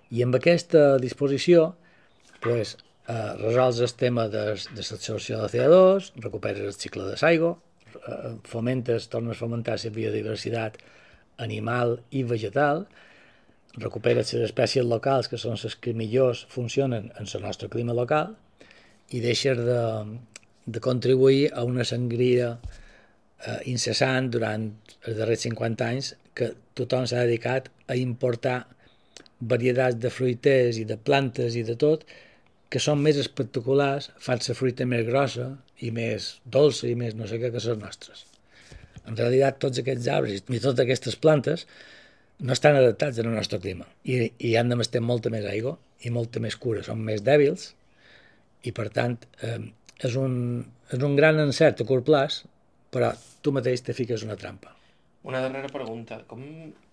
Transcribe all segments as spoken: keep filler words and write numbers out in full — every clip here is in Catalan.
I amb aquesta disposició pues, eh, resols el tema de, de l'absorció de C O dos, recuperes el cicle de l'aigua, eh, fomentes, tornes a fomentar la biodiversitat animal i vegetal, recuperes les espècies locals, que són les que millors funcionen en el nostre clima local, i deixes de, de contribuir a una sangria eh, incessant durant els darrers cinquanta anys que tothom s'ha dedicat a importar varietats de fruiters i de plantes i de tot que són més espectaculars, fan la fruita més grossa i més dolça i més no sé què que les nostres. En realitat, tots aquests arbres i totes aquestes plantes no estan adaptats al nostre clima i, i han de mestir molta més aigua i molta més cura, són més dèbils i per tant eh, és, un, és un gran encert a curt plaç, però tu mateix te fiques una trampa. Una darrera pregunta. Com...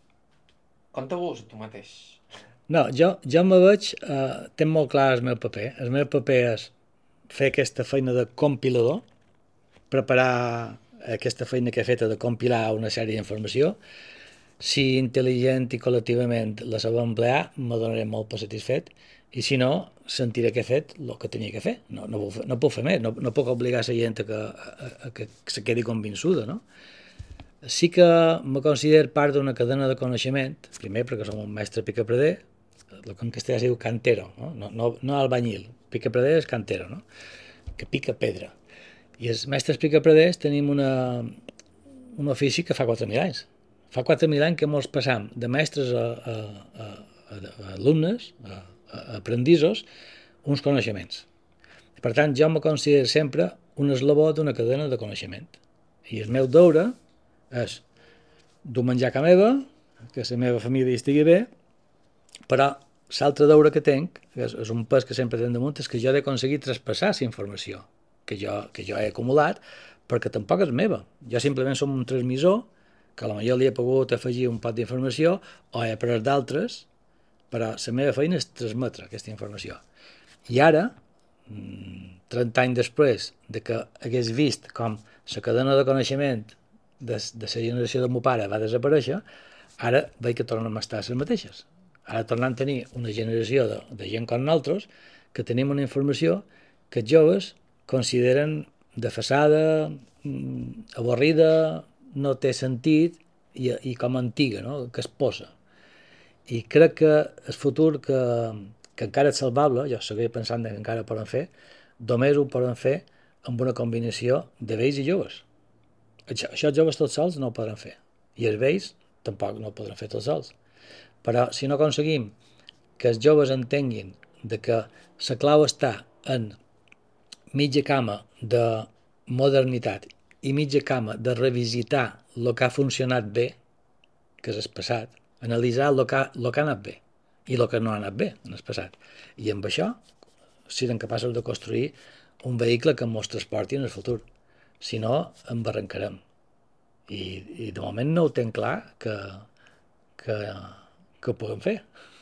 Com te veus tu mateix? No, jo, jo me veig, eh, tenc molt clar el meu paper. El meu paper és fer aquesta feina de compilador, preparar aquesta feina que he fet de compilar una sèrie d'informació. Si intel·ligent i col·lectivament la sabem emplear, me donaré molt per satisfet, i si no, sentiré que he fet el que tenia que fer. No, no, puc, fer, no puc fer més, no, no puc obligar la gent a que, a, a que se quedi convençuda, no? Sí que me considero part d'una cadena de coneixement, primer perquè som un mestre picapreder, el que en castellà es diu cantero, no, no, no, no albañil, picapreder és cantero, no? Que pica pedra. I els mestres picapreders tenim una, un ofici que fa quatre mil anys. Fa quatre mil anys que molts passam de mestres a, a, a, a, a alumnes, a, a aprendisos, uns coneixements. Per tant, jo me considero sempre un eslabó d'una cadena de coneixement. I el meu deure és dur menjar a casa meva, que la meva família estigui bé, però l'altre deure que tinc, que és, és un pes que sempre tinc damunt, és que jo he d'aconseguir traspassar la informació que jo, que jo he acumulat, perquè tampoc és meva. Jo simplement som un transmissor que a la millor li he pogut afegir un pot d'informació o he après d'altres, però la meva feina és transmetre aquesta informació. I ara, trenta anys després de que hagués vist com la cadena de coneixement de, de la generació del meu pare va desaparèixer, ara veig que tornem a estar les mateixes. Ara tornem a tenir una generació de, de gent com nosaltres que tenim una informació que els joves consideren desfasada, avorrida, no té sentit i, i com antiga, no? Que es posa. I crec que el futur que, que encara és salvable, jo seguiré pensant que encara ho poden fer, només ho poden fer amb una combinació de vells i joves. Això, això els joves tots sols no ho podran fer. I els vells tampoc no ho podran fer tots sols. Però si no aconseguim que els joves entenguin de que la clau està en mitja cama de modernitat i mitja cama de revisitar el que ha funcionat bé, que és el passat, analitzar el que, el que ha anat bé i el que no ha anat bé en el passat. I amb això serem capaços de construir un vehicle que ens transporti en el futur. Si no, embarrancarem. I, i de moment no ho tenc clar que, que, que ho puguem fer.